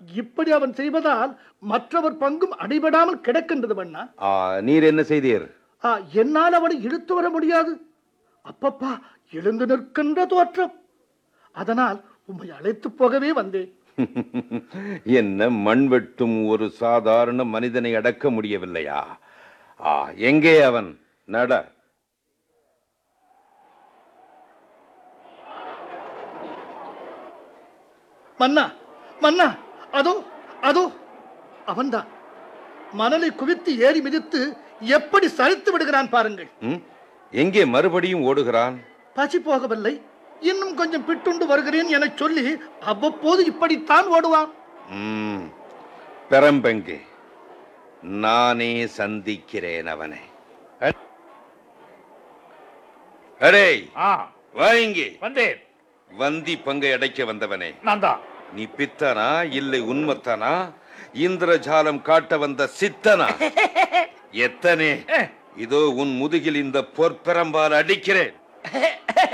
இப்படி அவன் செய்வதால் மற்றவர் பங்கும் அடிபடாமல் கிடக்கின்றது மன்னா. நீர் என்ன செய்தீர்? என்னால் அவனை இழுத்து வர முடியாது. அப்பப்பா, எழுந்து நிற்கின்ற தோற்றம். அதனால் உம்மை அழைத்து போகவே வந்தேன். என்ன மண் வெட்டும் ஒரு சாதாரண மனிதனை அடக்க முடியவில்லையா? எங்கே அவன்? நட. மன்னா, மன்னா, அதோ அதோ அவன்தான். மணலை குவித்து ஏறி மிதித்து எப்படி சரித்து விடுகிறான் பாருங்கள். எங்கே மறுபடியும் ஓடுகிறான்? பசி போகவில்லை, இன்னும் கொஞ்சம் பிட்டுண்டு வருகிறேன் என சொல்லி அவ்வப்போது இப்படித்தான் ஓடுவான். பெரம்பெங்கே, நானே சந்திக்கிறேன் அவனை. அடே, வாங்கி வந்தேன். வந்தி பங்கை அடைக்க வந்தவனே, நான் தான். நீ பித்தனா இல்லை உன்மத்தனா? இந்திரஜாலம் காட்ட வந்த சித்தனா? எத்தனை இதோ உன் முதுகில் இந்த பொற்பெரம்பால் அடிக்கிறேன்.